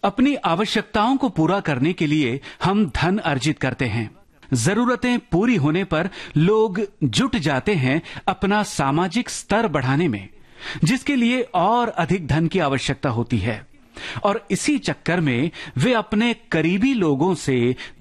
अपनी आवश्यकताओं को पूरा करने के लिए हम धन अर्जित करते हैं। जरूरतें पूरी होने पर लोग जुट जाते हैं अपना सामाजिक स्तर बढ़ाने में, जिसके लिए और अधिक धन की आवश्यकता होती है, और इसी चक्कर में वे अपने करीबी लोगों से